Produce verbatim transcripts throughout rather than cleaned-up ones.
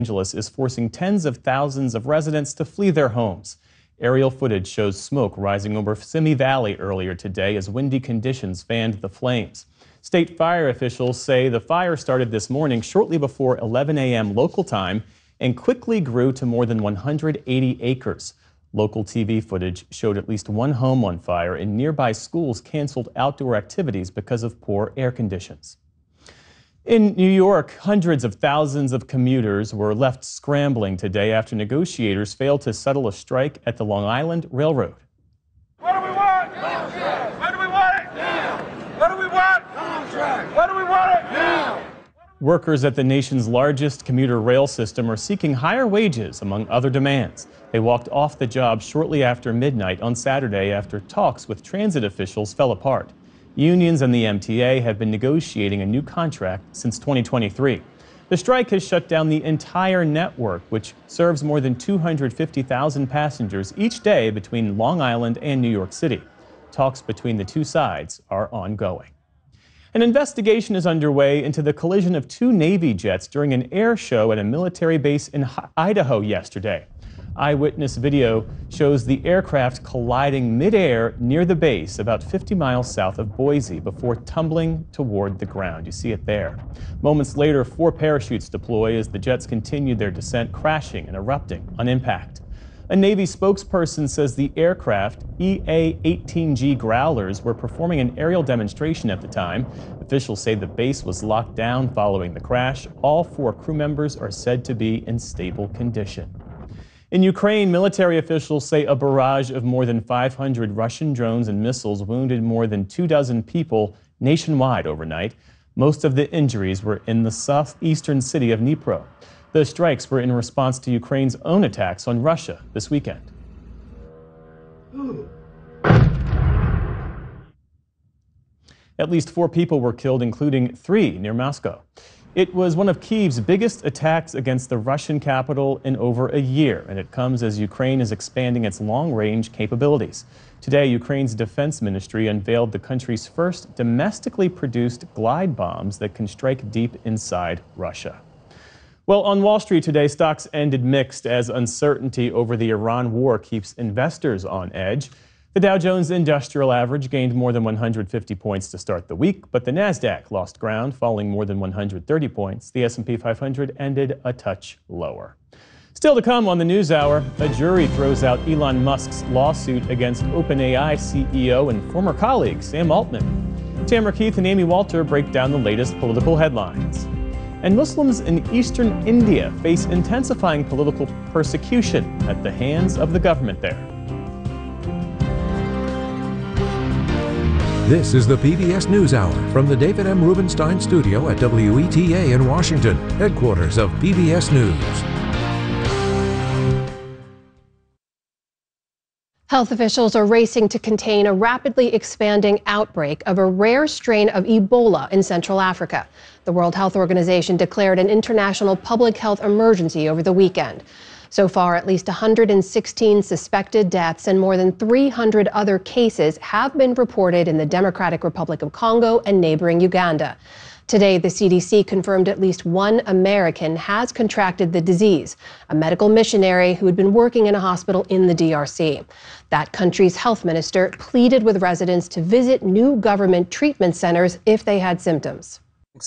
Angeles is forcing tens of thousands of residents to flee their homes. Aerial footage shows smoke rising over Simi Valley earlier today as windy conditions fanned the flames. State fire officials say the fire started this morning shortly before eleven a m local time and quickly grew to more than one hundred eighty acres. Local T V footage showed at least one home on fire and nearby schools canceled outdoor activities because of poor air conditions. In New York, hundreds of thousands of commuters were left scrambling today after negotiators failed to settle a strike at the Long Island Railroad. What do we want? Contract. What do we want it? Now. What do we want? Contract. What do we want it? Now. Workers at the nation's largest commuter rail system are seeking higher wages, among other demands. They walked off the job shortly after midnight on Saturday after talks with transit officials fell apart. Unions and the M T A have been negotiating a new contract since twenty twenty-three. The strike has shut down the entire network, which serves more than two hundred fifty thousand passengers each day between Long Island and New York City. Talks between the two sides are ongoing. An investigation is underway into the collision of two Navy jets during an air show at a military base in Idaho yesterday. Eyewitness video shows the aircraft colliding midair near the base about fifty miles south of Boise before tumbling toward the ground. You see it there. Moments later, four parachutes deploy as the jets continue their descent, crashing and erupting on impact. A Navy spokesperson says the aircraft, E A eighteen G Growlers, were performing an aerial demonstration at the time. Officials say the base was locked down following the crash. All four crew members are said to be in stable condition. In Ukraine, military officials say a barrage of more than five hundred Russian drones and missiles wounded more than two dozen people nationwide overnight. Most of the injuries were in the southeastern city of Dnipro. The strikes were in response to Ukraine's own attacks on Russia this weekend. At least four people were killed, including three near Moscow. It was one of Kyiv's biggest attacks against the Russian capital in over a year, and it comes as Ukraine is expanding its long-range capabilities. Today, Ukraine's defense ministry unveiled the country's first domestically produced glide bombs that can strike deep inside Russia. Well, on Wall Street today, stocks ended mixed as uncertainty over the Iran war keeps investors on edge. The Dow Jones Industrial Average gained more than one hundred fifty points to start the week, but the Nasdaq lost ground, falling more than one hundred thirty points. The S and P five hundred ended a touch lower. Still to come on the NewsHour, a jury throws out Elon Musk's lawsuit against OpenAI C E O and former colleague Sam Altman. Tamara Keith and Amy Walter break down the latest political headlines. And Muslims in eastern India face intensifying political persecution at the hands of the government there. This is the P B S NewsHour from the David M. Rubenstein studio at W E T A in Washington, headquarters of P B S News. Health officials are racing to contain a rapidly expanding outbreak of a rare strain of Ebola in Central Africa. The World Health Organization declared an international public health emergency over the weekend. So far, at least one hundred sixteen suspected deaths and more than three hundred other cases have been reported in the Democratic Republic of Congo and neighboring Uganda. Today, the C D C confirmed at least one American has contracted the disease, a medical missionary who had been working in a hospital in the D R C. That country's health minister pleaded with residents to visit new government treatment centers if they had symptoms.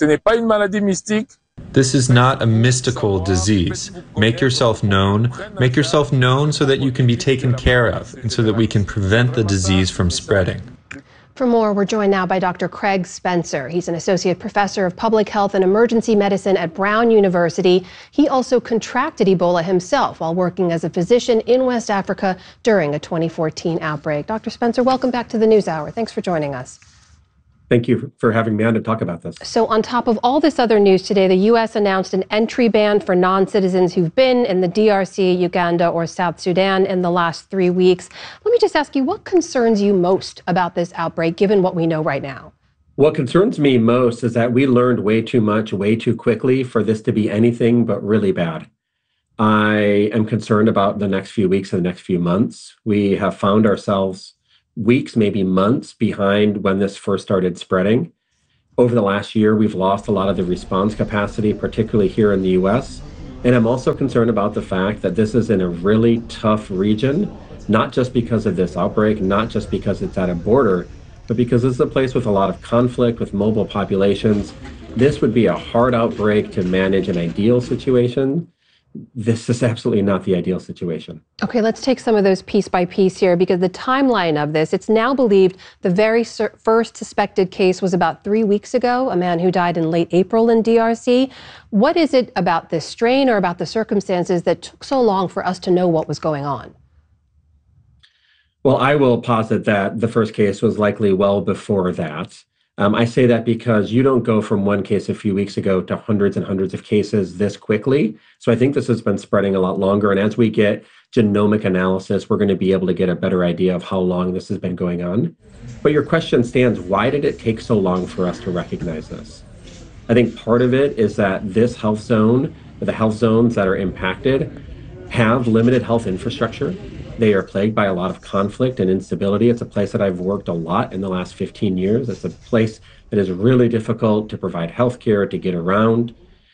This is not a mystical disease. Make yourself known. Make yourself known so that you can be taken care of and so that we can prevent the disease from spreading. For more, we're joined now by Doctor Craig Spencer. He's an associate professor of public health and emergency medicine at Brown University. He also contracted Ebola himself while working as a physician in West Africa during a twenty fourteen outbreak. Doctor Spencer, welcome back to the NewsHour. Thanks for joining us. Thank you for having me on to talk about this. So on top of all this other news today, the U S announced an entry ban for non-citizens who've been in the D R C, Uganda, or South Sudan in the last three weeks. Let me just ask you, what concerns you most about this outbreak, given what we know right now? What concerns me most is that we learned way too much, way too quickly for this to be anything but really bad. I am concerned about the next few weeks and the next few months. We have found ourselves weeks, maybe months behind when this first started spreading. Over the last year, we've lost a lot of the response capacity, particularly here in the U S. And I'm also concerned about the fact that this is in a really tough region, not just because of this outbreak, not just because it's at a border, but because this is a place with a lot of conflict, with mobile populations. This would be a hard outbreak to manage an ideal situation. This is absolutely not the ideal situation. Okay, let's take some of those piece by piece here, because the timeline of this, it's now believed the very first suspected case was about three weeks ago, a man who died in late April in D R C. What is it about this strain or about the circumstances that took so long for us to know what was going on? Well, I will posit that the first case was likely well before that. Um, I say that because you don't go from one case a few weeks ago to hundreds and hundreds of cases this quickly. So I think this has been spreading a lot longer. And as we get genomic analysis, we're going to be able to get a better idea of how long this has been going on. But your question stands, why did it take so long for us to recognize this? I think part of it is that this health zone, or the health zones that are impacted, have limited health infrastructure. They are plagued by a lot of conflict and instability. It's a place that I've worked a lot in the last fifteen years. It's a place that is really difficult to provide healthcare, to get around.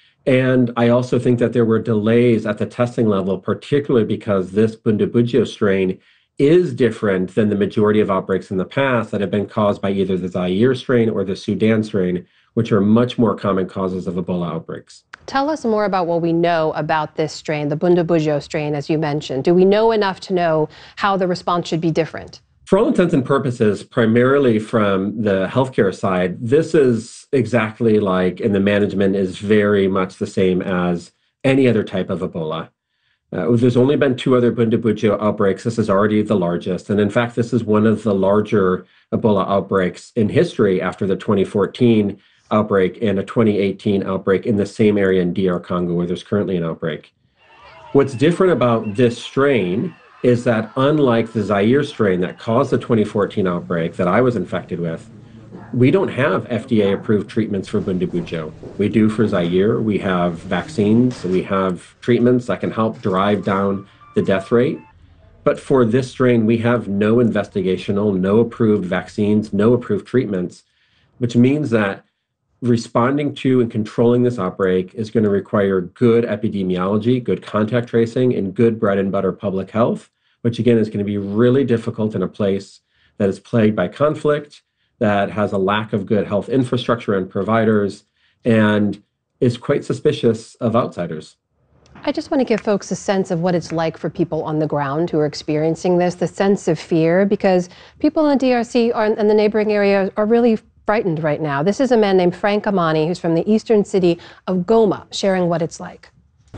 And I also think that there were delays at the testing level, particularly because this Bundibugyo strain is different than the majority of outbreaks in the past that have been caused by either the Zaire strain or the Sudan strain, which are much more common causes of Ebola outbreaks. Tell us more about what we know about this strain, the Bundibugyo strain, as you mentioned. Do we know enough to know how the response should be different? For all intents and purposes, primarily from the healthcare side, this is exactly like, and the management is very much the same as any other type of Ebola. Uh, there's only been two other Bundibugyo outbreaks. This is already the largest. And in fact, this is one of the larger Ebola outbreaks in history after the twenty fourteen outbreak and a twenty eighteen outbreak in the same area in D R Congo where there's currently an outbreak. What's different about this strain is that unlike the Zaire strain that caused the twenty fourteen outbreak that I was infected with, we don't have F D A-approved treatments for Bundibugyo. We do for Zaire. We have vaccines. We have treatments that can help drive down the death rate. But for this strain, we have no investigational, no approved vaccines, no approved treatments, which means that responding to and controlling this outbreak is going to require good epidemiology, good contact tracing, and good bread and butter public health, which again is going to be really difficult in a place that is plagued by conflict, that has a lack of good health infrastructure and providers, and is quite suspicious of outsiders. I just want to give folks a sense of what it's like for people on the ground who are experiencing this, the sense of fear, because people in D R C are, and the neighboring area are really frightened right now. This is a man named Frank Amani, who's from the eastern city of Goma, sharing what it's like.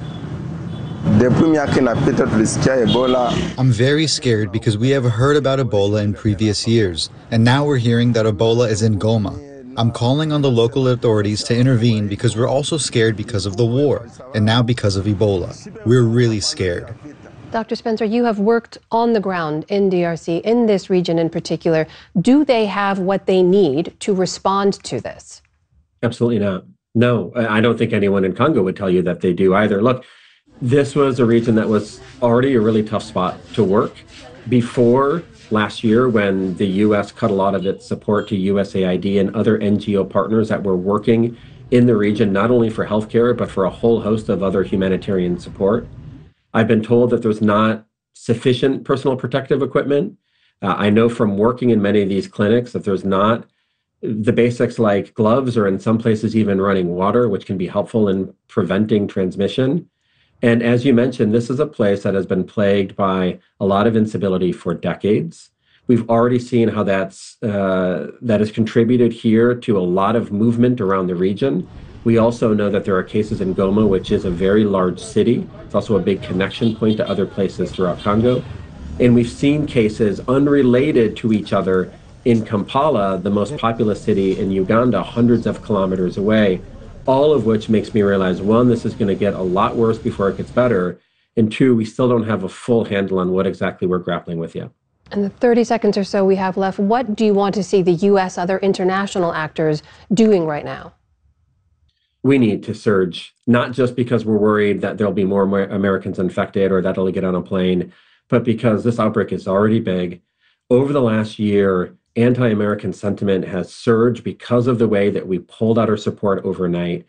I'm very scared because we have heard about Ebola in previous years, and now we're hearing that Ebola is in Goma. I'm calling on the local authorities to intervene because we're also scared because of the war, and now because of Ebola. We're really scared. Doctor Spencer, you have worked on the ground in D R C, in this region in particular. Do they have what they need to respond to this? Absolutely not. No, I don't think anyone in Congo would tell you that they do either. Look, this was a region that was already a really tough spot to work. Before last year, when the U S cut a lot of its support to U S A I D and other N G O partners that were working in the region, not only for healthcare, but for a whole host of other humanitarian support. I've been told that there's not sufficient personal protective equipment. Uh, I know from working in many of these clinics that there's not the basics like gloves, or in some places even running water, which can be helpful in preventing transmission. And as you mentioned, this is a place that has been plagued by a lot of instability for decades. We've already seen how that's uh, that has contributed here to a lot of movement around the region. We also know that there are cases in Goma, which is a very large city. It's also a big connection point to other places throughout Congo. And we've seen cases unrelated to each other in Kampala, the most populous city in Uganda, hundreds of kilometers away, all of which makes me realize, one, this is going to get a lot worse before it gets better. And two, we still don't have a full handle on what exactly we're grappling with yet. In the thirty seconds or so we have left, what do you want to see the U S, other international actors doing right now? We need to surge, not just because we're worried that there'll be more Americans infected or that it'll get on a plane, but because this outbreak is already big. Over the last year, anti-American sentiment has surged because of the way that we pulled out our support overnight.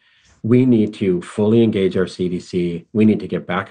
We need to fully engage our C D C. We need to get back